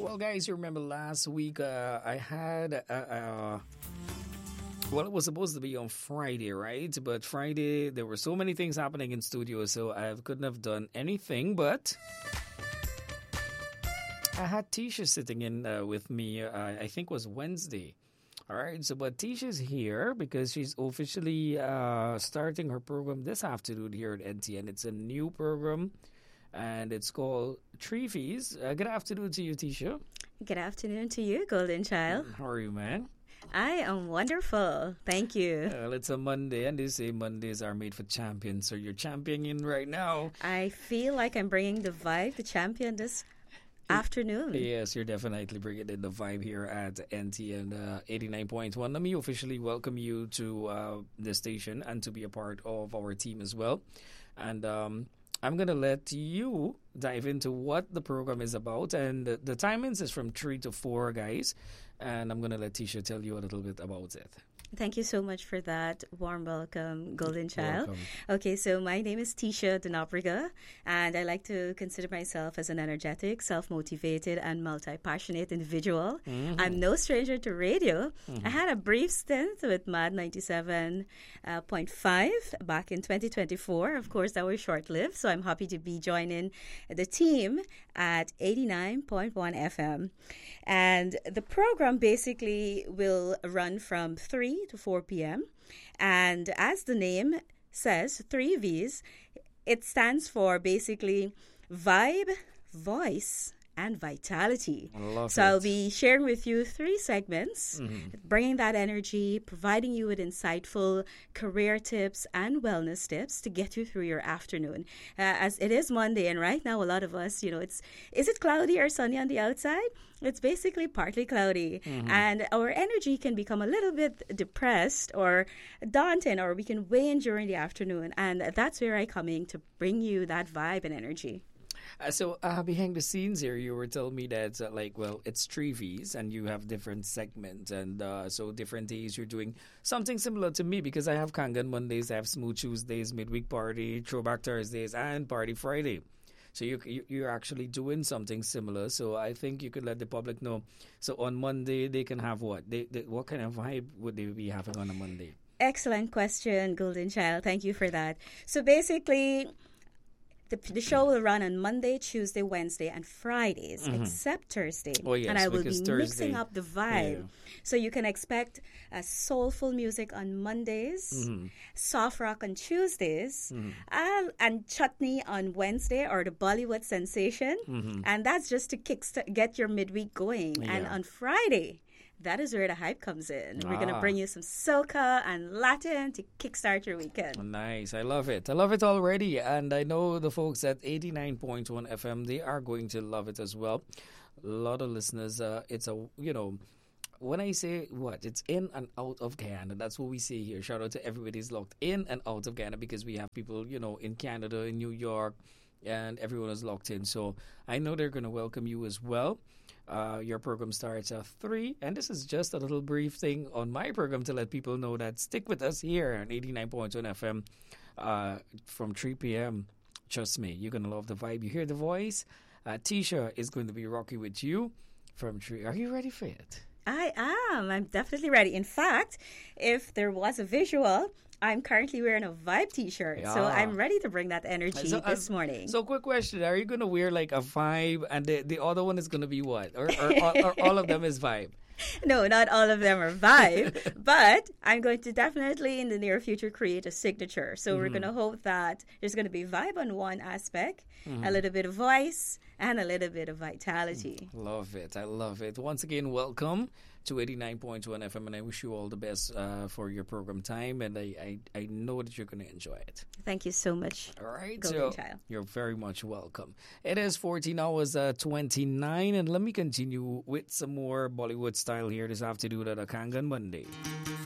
Well, guys, you remember last week I had well, it was supposed to be on Friday, right? But Friday there were so many things happening in studio, so I couldn't have done anything. But I had Tisha sitting in with me. I think it was Wednesday. All right, so but Tisha's here because she's officially starting her program this afternoon here at NTN. It's a new program, and it's called Tree Fees. Good afternoon to you, Tisha. Good afternoon to you, Golden Child. How are you, man? I am wonderful. Thank you. Well, it's a Monday, and they say Mondays are made for champions, so you're championing right now. I feel like I'm bringing the vibe, the champion this afternoon. Yes, you're definitely bringing in the vibe here at NTN 89.1. Let me officially welcome you to the station and to be a part of our team as well. And I'm going to let you dive into what the program is about. And the timings is from 3 to 4, guys. And I'm going to let Tisha tell you a little bit about it. Thank you so much for that warm welcome, Golden Child. Welcome. Okay, so my name is Tisha Denobriga, and I like to consider myself as an energetic, self-motivated, and multi-passionate individual. Mm-hmm. I'm no stranger to radio. Mm-hmm. I had a brief stint with MAD 97.5 back in 2024. Of course, that was short-lived, so I'm happy to be joining the team at 89.1 FM. And the program basically will run from 3 to 4 p.m. And as the name says, 3 V's, it stands for basically vibe, voice, and vitality. So I'll be sharing with you 3 segments, bringing that energy, providing you with insightful career tips and wellness tips to get you through your afternoon. As it is Monday, and right now a lot of us, is it cloudy or sunny on the outside? It's basically partly cloudy, and our energy can become a little bit depressed or daunting, or we can wane during the afternoon, and that's where I come in to bring you that vibe and energy. So behind the scenes here, you were telling me that, it's 3 V's and you have different segments. And so different days you're doing something similar to me because I have Kangen Mondays, I have Smooth Tuesdays, Midweek Party, Throwback Thursdays, and Party Friday. So you're actually doing something similar. So I think you could let the public know. So on Monday, they can have what? What kind of vibe would they be having on a Monday? Excellent question, Golden Child. Thank you for that. So basically, the show will run on Monday, Tuesday, Wednesday, and Fridays, except Thursday. Oh, yes, and I will be Thursday, mixing up the vibe. Yeah. So you can expect soulful music on Mondays, soft rock on Tuesdays, and chutney on Wednesday, or the Bollywood sensation. And that's just to get your midweek going. Yeah. And on Friday, that is where the hype comes in. We're going to bring you some soca and Latin to kickstart your weekend. Nice. I love it. I love it already. And I know the folks at 89.1 FM, they are going to love it as well. A lot of listeners, it's when I say it's in and out of Guyana, that's what we say here. Shout out to everybody who's locked in and out of Guyana because we have people, in Canada, in New York, and everyone is locked in. So I know they're going to welcome you as well. Your program starts at 3, and this is just a little brief thing on my program to let people know that stick with us here on 89.1 FM from 3 p.m. Trust me, you're going to love the vibe. You hear the voice. Tisha is going to be rocking with you from 3. Are you ready for it? I am. I'm definitely ready. In fact, if there was a visual, I'm currently wearing a Vibe t-shirt. Yeah. So I'm ready to bring that energy this morning. So quick question. Are you going to wear like a Vibe and the other one is going to be what? Or all of them is Vibe? No, not all of them are Vibe. But I'm going to definitely in the near future create a signature. So we're going to hope that there's going to be Vibe on one aspect, a little bit of voice, and a little bit of vitality. Love it. I love it. Once again, welcome to 89.1 FM, and I wish you all the best for your program time, and I know that you're going to enjoy it. Thank you so much. All right, Golden Child. You're very much welcome. It is 14 hours 29, and let me continue with some more Bollywood style here this afternoon at a Kangen Monday.